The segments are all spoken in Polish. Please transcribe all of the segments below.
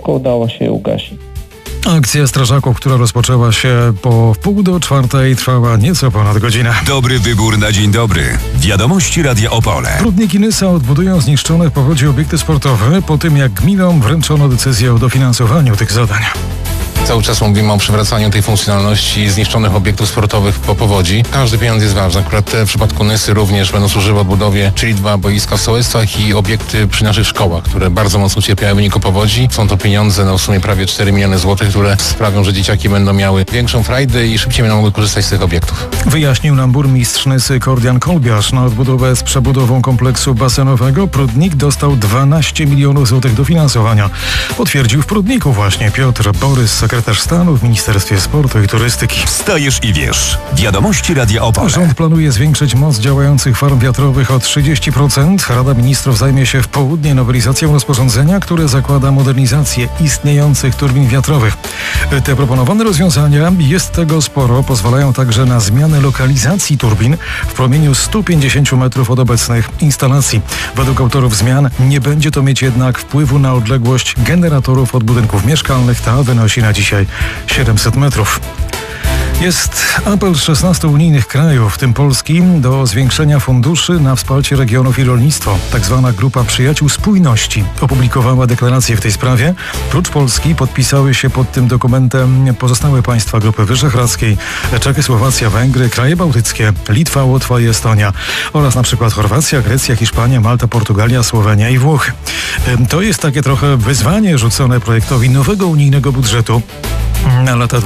szybko udało się ugasić. Akcja strażaków, która rozpoczęła się po 3:30, trwała nieco ponad godzinę. Dobry wybór na dzień dobry. Wiadomości Radia Opole. Prudniki Nysa odbudują zniszczone w powodzi obiekty sportowe po tym, jak gminom wręczono decyzję o dofinansowaniu tych zadań. Cały czas mówimy o przywracaniu tej funkcjonalności zniszczonych obiektów sportowych po powodzi. Każdy pieniądz jest ważny. Akurat w przypadku Nysy również będą służyły odbudowie, czyli 2 boiska w Sołectwach i obiekty przy naszych szkołach, które bardzo mocno cierpiały w wyniku powodzi. Są to pieniądze w sumie prawie 4 miliony złotych, które sprawią, że dzieciaki będą miały większą frajdę i szybciej będą mogły korzystać z tych obiektów. Wyjaśnił nam burmistrz Nysy Kordian Kolbiarz. Na odbudowę z przebudową kompleksu basenowego Prudnik dostał 12 milionów złotych dofinansowania. Potwierdził w Prudniku właśnie Piotr Borys, sekretarz stanu w Ministerstwie Sportu i Turystyki. Wstajesz i wiesz. Wiadomości Radia Opole. Rząd planuje zwiększyć moc działających farm wiatrowych o 30%. Rada Ministrów zajmie się w południe nowelizacją rozporządzenia, które zakłada modernizację istniejących turbin wiatrowych. Te proponowane rozwiązania, jest tego sporo, pozwalają także na zmianę lokalizacji turbin w promieniu 150 metrów od obecnych instalacji. Według autorów zmian nie będzie to mieć jednak wpływu na odległość generatorów od budynków mieszkalnych. Ta wynosi na dzisiaj 700 metrów. Jest apel 16 unijnych krajów, w tym Polski, do zwiększenia funduszy na wsparcie regionów i rolnictwo. Tak zwana Grupa Przyjaciół Spójności opublikowała deklarację w tej sprawie. Prócz Polski podpisały się pod tym dokumentem pozostałe państwa Grupy Wyszehradzkiej, Czechy, Słowacja, Węgry, kraje bałtyckie, Litwa, Łotwa i Estonia oraz na przykład Chorwacja, Grecja, Hiszpania, Malta, Portugalia, Słowenia i Włochy. To jest takie trochę wyzwanie rzucone projektowi nowego unijnego budżetu na lata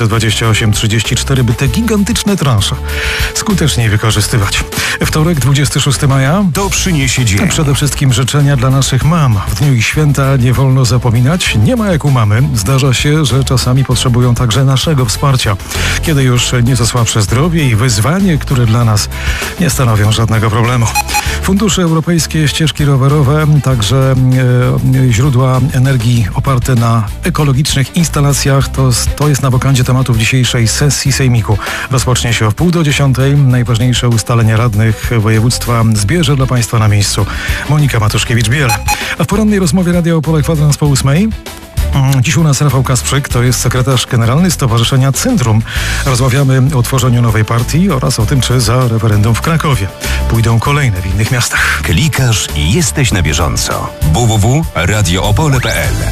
2028-34, by te gigantyczne transze skutecznie wykorzystywać. Wtorek, 26 maja. To przyniesie dzień. Przede wszystkim życzenia dla naszych mam. W dniu ich święta nie wolno zapominać. Nie ma jak u mamy. Zdarza się, że czasami potrzebują także naszego wsparcia. Kiedy już nieco słabsze zdrowie i wyzwanie, które dla nas nie stanowią żadnego problemu. Fundusze europejskie, ścieżki rowerowe, także źródła energii oparte na ekologicznych instalacjach. To jest na wokandzie tematów dzisiejszej sesji Sejmiku. Rozpocznie się o 9:30. Najważniejsze ustalenia radnych województwa zbierze dla Państwa na miejscu Monika Matuszkiewicz-Biel. A w porannej rozmowie Radia Opole kwadrans po 8:00. Dziś u nas Rafał Kasprzyk, to jest sekretarz generalny Stowarzyszenia Centrum. Rozmawiamy o tworzeniu nowej partii oraz o tym, czy za referendum w Krakowie pójdą kolejne w innych miastach. Klikasz i jesteś na bieżąco. www.radioopole.pl.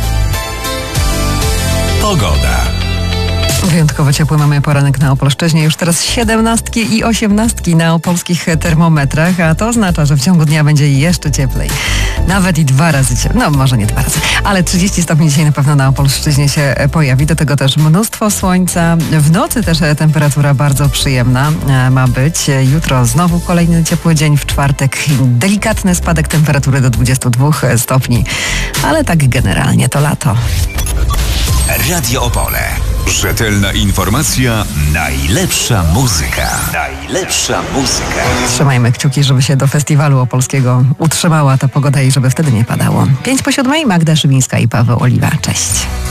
Pogoda. Wyjątkowo ciepły mamy poranek na Opolszczyźnie. Już teraz 17 i 18 na opolskich termometrach, a to oznacza, że w ciągu dnia będzie jeszcze cieplej. Nawet i 2 razy cieplej. No może nie 2 razy, ale 30 stopni dzisiaj na pewno na Opolszczyźnie się pojawi. Do tego też mnóstwo słońca. W nocy też temperatura bardzo przyjemna ma być. Jutro znowu kolejny ciepły dzień. W czwartek delikatny spadek temperatury do 22 stopni. Ale tak generalnie to lato. Radio Opole. Rzetelna informacja, najlepsza muzyka. Najlepsza muzyka. Trzymajmy kciuki, żeby się do festiwalu opolskiego utrzymała ta pogoda i żeby wtedy nie padało. 6:55, Magda Szybińska i Paweł Oliwa. Cześć.